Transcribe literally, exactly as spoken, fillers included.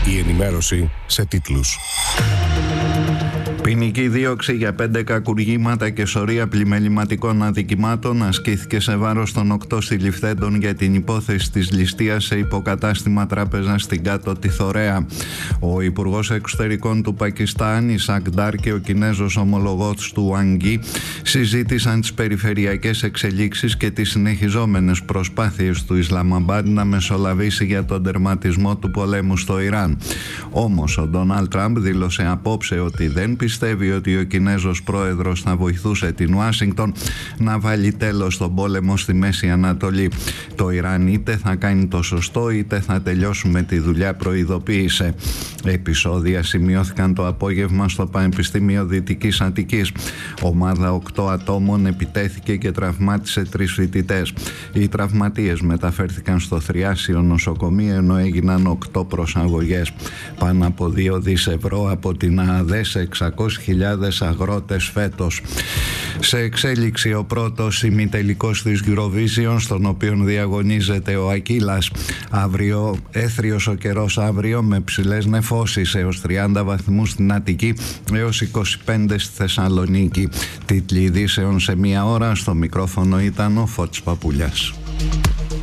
Η ενημέρωση σε τίτλους. Ποινική δίωξη για πέντε κακουργήματα και σωρία πλημεληματικών αδικημάτων ασκήθηκε σε βάρος των οκτώ συλληφθέντων για την υπόθεση της ληστείας σε υποκατάστημα τράπεζα στην Κάτω Τιθωρέα. Ο Υπουργός Εξωτερικών του Πακιστάν, Ισακ Ντάρ, και ο Κινέζος ομολογός του Αγγί συζήτησαν τις περιφερειακές εξελίξεις και τις συνεχιζόμενες προσπάθειες του Ισλαμαμπάντ να μεσολαβήσει για τον τερματισμό του πολέμου στο Ιράν. Όμως ο Ντόναλντ Τραμπ δήλωσε απόψε ότι δεν πιστεύει ότι ο Κινέζος πρόεδρος θα βοηθούσε την Ουάσιγκτον να βάλει τέλος στον πόλεμο στη Μέση Ανατολή. Το Ιράν είτε θα κάνει το σωστό είτε θα τελειώσουμε τη δουλειά, προειδοποίησε. Επεισόδια σημειώθηκαν το απόγευμα στο Πανεπιστήμιο Δυτικής Αττικής. Ομάδα οκτώ ατόμων επιτέθηκε και τραυμάτισε τρεις φοιτητές. Οι τραυματίες μεταφέρθηκαν στο Θριάσιο νοσοκομείο, ενώ έγιναν οκτώ προσαγωγές. Πάνω από δύο δισεκατομμύρια ευρώ από την ΑΑΔΕ σε εξακόσιες χιλιάδες αγρότες φέτος. Σε εξέλιξη ο πρώτος ημιτελικός της Eurovision, στον οποίο διαγωνίζεται ο Ακύλας. Αύριο, έθριος ο καιρός αύριο, με ψηλές νεφώσεις έως τριάντα βαθμούς στην Αττική έως είκοσι πέντε στη Θεσσαλονίκη. Τίτλοι ειδήσεων σε μία ώρα. Στο μικρόφωνο ήταν ο Φώτης Παπούλιας.